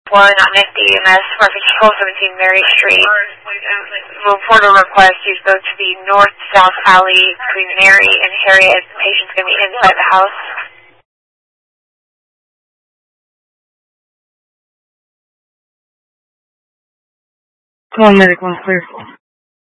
on FDMS, reference control 17 Mary Street. Reporter request you to go to the north-south alley between Mary and Harriet. The patient's going to be inside the house. Come on, medic, 1 clear.